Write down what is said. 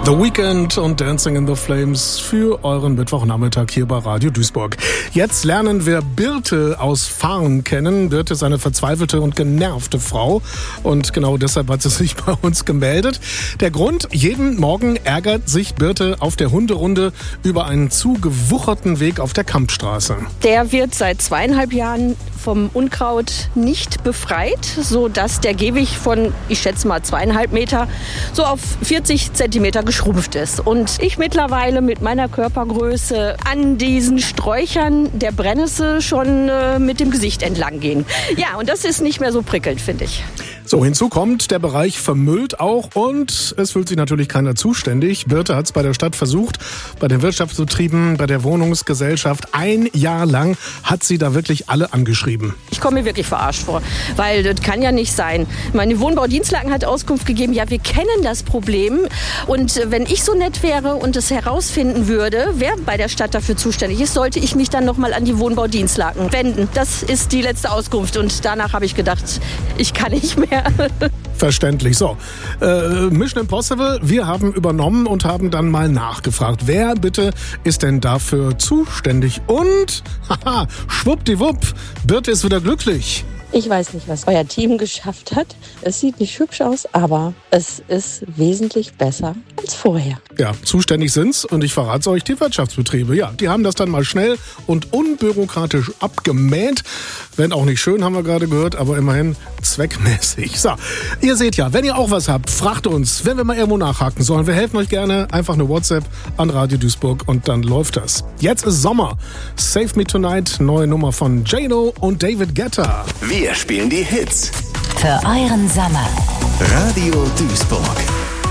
The Weeknd und Dancing in the Flames für euren Mittwochnachmittag hier bei Radio Duisburg. Jetzt lernen wir Birte aus Farn kennen. Birte ist eine verzweifelte und genervte Frau und genau deshalb hat sie sich bei uns gemeldet. Der Grund: jeden Morgen ärgert sich Birte auf der Hunderunde über einen zu gewucherten Weg auf der Kampstraße. Der wird seit 2,5 Jahren vom Unkraut nicht befreit, sodass der Gehweg von, ich schätze mal 2,5 Meter, so auf 40 Zentimeter geschrumpft ist. Und ich mittlerweile mit meiner Körpergröße an diesen Sträuchern der Brennnessel schon mit dem Gesicht entlang gehen. Ja, und das ist nicht mehr so prickelnd, finde ich. So, hinzu kommt, der Bereich vermüllt auch und es fühlt sich natürlich keiner zuständig. Birte hat es bei der Stadt versucht, bei den Wirtschaftsbetrieben, bei der Wohnungsgesellschaft. 1 Jahr lang hat sie da wirklich alle angeschrieben. Ich komme mir wirklich verarscht vor, weil das kann ja nicht sein. Meine Wohnbaudienstlaken hat Auskunft gegeben, ja, wir kennen das Problem. Und wenn ich so nett wäre und es herausfinden würde, wer bei der Stadt dafür zuständig ist, sollte ich mich dann nochmal an die Wohnbaudienstlaken wenden. Das ist die letzte Auskunft und danach habe ich gedacht, ich kann nicht mehr. Verständlich. So, Mission Impossible, wir haben übernommen und haben dann mal nachgefragt, wer bitte ist denn dafür zuständig? Und, haha, schwuppdiwupp, Birte ist wieder glücklich. Ich weiß nicht, was euer Team geschafft hat. Es sieht nicht hübsch aus, aber es ist wesentlich besser als vorher. Ja, zuständig sind's und ich verrate euch, die Wirtschaftsbetriebe. Ja, die haben das dann mal schnell und unbürokratisch abgemäht. Wenn auch nicht schön, haben wir gerade gehört, aber immerhin zweckmäßig. So, ihr seht ja, wenn ihr auch was habt, fragt uns, wenn wir mal irgendwo nachhaken sollen. Wir helfen euch gerne. Einfach eine WhatsApp an Radio Duisburg und dann läuft das. Jetzt ist Sommer. Save Me Tonight, neue Nummer von J-Lo und David Guetta. Wir spielen die Hits für euren Sommer. Radio Duisburg.